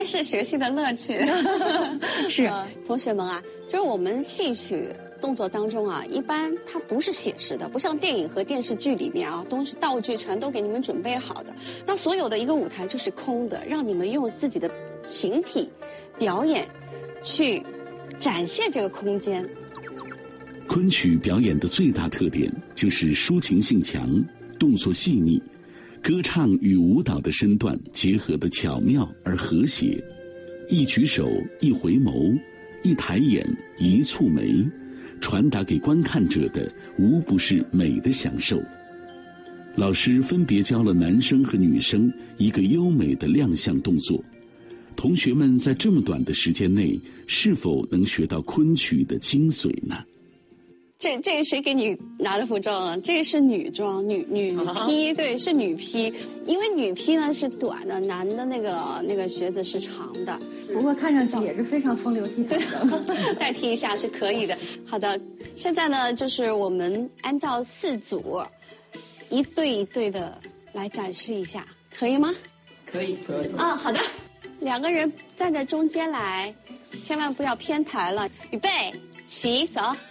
是学习的乐趣。是，同学们啊，就是我们戏曲动作当中啊，一般它不是写实的，不像电影和电视剧里面啊，都是道具全都给你们准备好的。那所有的一个舞台就是空的，让你们用自己的形体表演去展现这个空间。 昆曲表演的最大特点就是抒情性强，动作细腻，歌唱与舞蹈的身段结合的巧妙而和谐，一举手，一回眸，一抬眼，一蹙眉，传达给观看者的无不是美的享受。老师分别教了男生和女生一个优美的亮相动作，同学们在这么短的时间内是否能学到昆曲的精髓呢？ 这个谁给你拿的服装啊？这个是女装，女披，对，是女披。因为女披呢是短的，男的那个靴子是长的。 不过看上去也是非常风流倜傥的， 代替一下是可以的。好的，现在呢就是我们按照4组，一对一对的来展示一下，可以吗？ 可以。 啊，好的。2个人站在中间来，千万不要偏台了。预备，起，走。